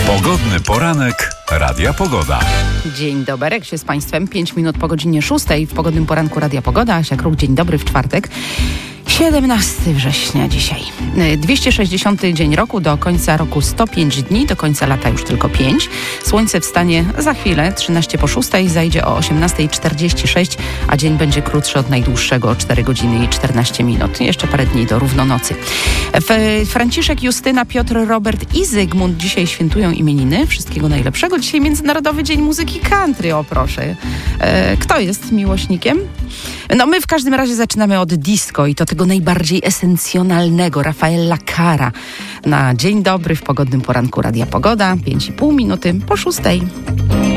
Pogodny poranek Radia Pogoda. Dzień dobry, jak się z Państwem? 5 minut po godzinie 6 w Pogodnym Poranku Radia Pogoda. Asia Kruk, dzień dobry w czwartek. 17 września dzisiaj. 260 dzień roku, do końca roku 105 dni, do końca lata już tylko 5. Słońce wstanie za chwilę, 13 po 6, zajdzie o 18:46, a dzień będzie krótszy od najdłuższego o 4 godziny i 14 minut. Jeszcze parę dni do równonocy. Franciszek, Justyna, Piotr, Robert i Zygmunt dzisiaj świętują imieniny. Wszystkiego najlepszego. Dzisiaj Międzynarodowy Dzień Muzyki Country, o proszę. Kto jest miłośnikiem? No my w każdym razie zaczynamy od disco i to tego najbardziej esencjonalnego, Rafaela Carra. Na dzień dobry w Pogodnym Poranku Radia Pogoda, 5,5 minuty po 6.